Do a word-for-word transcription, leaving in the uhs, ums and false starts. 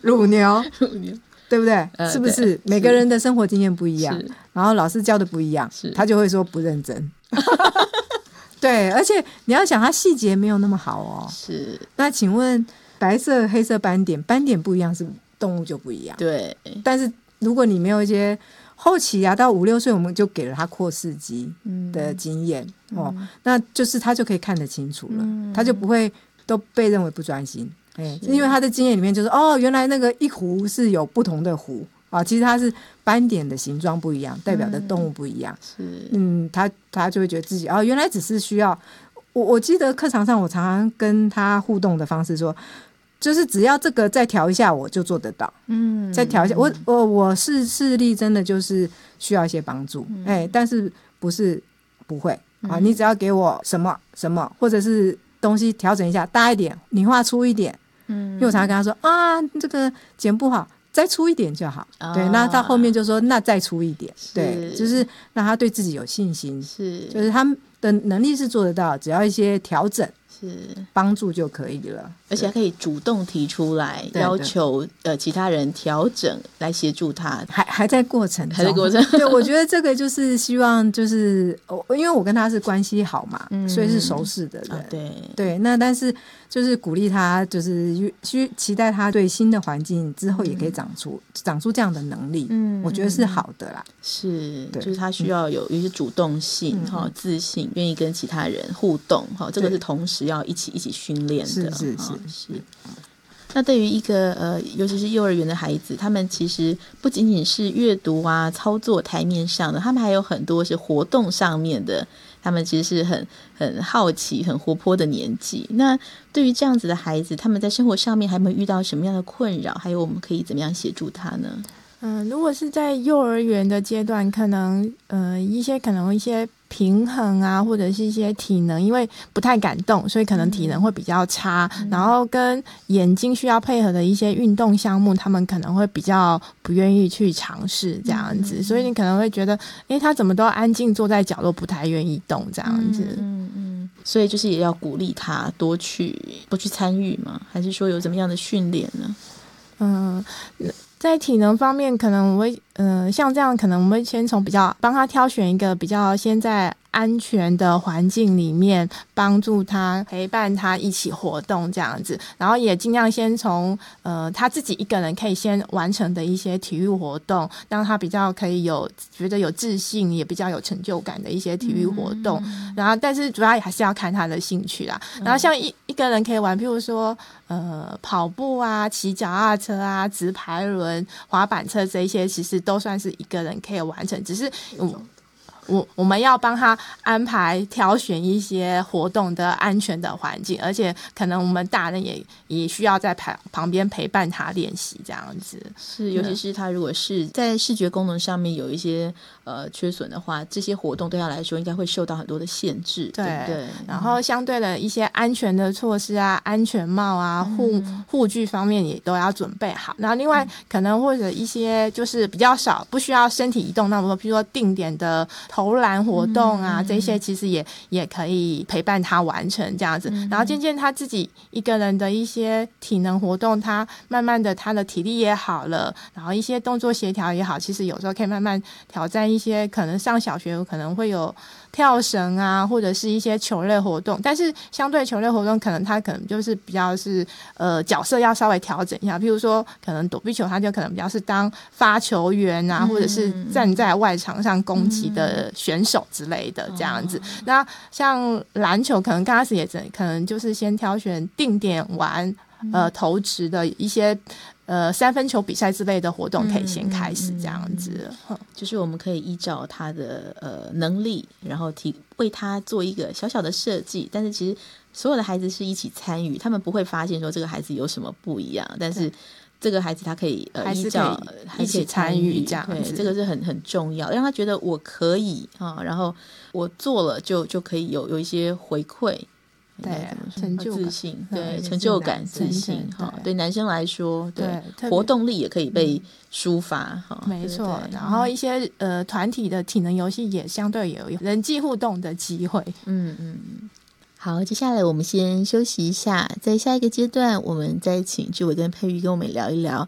乳牛， 乳牛对不对？ 呃、 是不是每个人的生活经验不一样，然后老师教的不一样，他就会说不认真。对，而且你要想他细节没有那么好哦。 是。 那请问白色黑色斑点斑点不一样，是动物就不一样。 对， 但是如果你没有一些后期啊，到五六岁我们就给了他扩视机的经验、嗯哦、那就是他就可以看得清楚了、嗯、他就不会都被认为不专心。哎，因为他的经验里面就是哦，原来那个一湖是有不同的湖啊，其实它是斑点的形状不一样，代表的动物不一样。 是， 嗯，他他就会觉得自己哦，原来只是需要我。我记得课堂上我常常跟他互动的方式说，就是只要这个再调一下，我就做得到。嗯，再调一下，我我我视视力真的就是需要一些帮助。嗯、哎，但是不是不会啊？你只要给我什么什么，或者是东西调整一下，大一点，你画粗一点。嗯，因为我常常跟他说啊，这个剪不好，再粗一点就好。哦、对，那到后面就说那再粗一点，对，就是让他对自己有信心。是，就是他们的能力是做得到，只要一些调整。是帮助就可以了， 而且还可以主动提出来要求呃其他人调整来协助他， 还还在过程中， 还在过程。 对，我觉得这个就是希望就是因为我跟他是关系好嘛，嗯、所以是熟识的人，啊、对对。那但是就是鼓励他，就是需期待他对新的环境之后也可以长出、嗯、长出这样的能力，嗯，我觉得是好的啦。 是，就是他需要有一些主动性哈、嗯，自信，愿意跟其他人互动哈，这个是同时要一起一起训练的， 是是是是。那对于一个呃，尤其是幼儿园的孩子，他们其实不仅仅是阅读啊、操作台面上的，他们还有很多是活动上面的。他们其实是很很好奇、很活泼的年纪。那对于这样子的孩子，他们在生活上面还有没有遇到什么样的困扰？还有我们可以怎么样协助他呢？ 嗯，如果是在幼儿园的阶段，可能呃一些可能一些平衡啊，或者是一些体能，因为不太敢动，所以可能体能会比较差、嗯、然后跟眼睛需要配合的一些运动项目，他们可能会比较不愿意去尝试这样子、嗯、所以你可能会觉得诶他怎么都安静坐在角落，不太愿意动这样子。 嗯嗯嗯，所以就是也要鼓励他多去多去参与吗？还是说有怎么样的训练呢？ 嗯，在体能方面，可能我会，呃，像这样，可能我们会先从比较帮他挑选一个比较先在安全的环境里面帮助他陪伴他一起活动这样子，然后也尽量先从呃他自己一个人可以先完成的一些体育活动，让他比较可以有觉得有自信，也比较有成就感的一些体育活动、嗯、然后但是主要还是要看他的兴趣啦、嗯、然后像一一个人可以玩譬如说呃跑步啊、骑脚踏车啊、直排轮、滑板车，这一些其实都算是一个人可以完成，只是嗯我我们要帮他安排挑选一些活动的安全的环境，而且可能我们大人也也需要在旁旁边陪伴他练习这样子。 是，尤其是他如果是在视觉功能上面有一些呃缺损的话，这些活动对他来说应该会受到很多的限制， 对, 对不对？ 然后相对的一些安全的措施啊、安全帽啊、护、嗯、护具方面也都要准备好。然后另外、嗯、可能或者一些就是比较少不需要身体移动，那么比如说定点的投篮活动啊、嗯、这些其实也也可以陪伴他完成这样子、嗯、然后渐渐他自己一个人的一些体能活动，他慢慢的他的体力也好了，然后一些动作协调也好，其实有时候可以慢慢挑战一些可能上小学可能会有跳绳啊，或者是一些球类活动，但是相对球类活动可能他可能就是比较是呃角色要稍微调整一下，譬如说可能躲避球他就可能比较是当发球员啊、嗯、或者是站在外场上攻击的选手之类的这样子、嗯、那像篮球可能刚开始也可能就是先挑选定点玩呃投掷的一些呃，三分球比赛之类的活动可以先开始这样子、嗯嗯嗯、 就是我们可以依照他的呃能力，然后提为他做一个小小的设计，但是其实所有的孩子是一起参与，他们不会发现说这个孩子有什么不一样，但是这个孩子他可以呃依照一起参与这样子， 对，这个是很很重要，让他觉得我可以啊，然后我做了就就可以有有一些回馈。 对，成就感、 自信，对，成就感、自信，哈，对男生来说，对，活动力也可以被抒发，哈、嗯， 没错。然后一些呃团体的体能游戏也相对有人际互动的机会， 嗯嗯。好，接下来我们先休息一下，在下一个阶段，我们再请志伟跟佩瑜跟我们聊一聊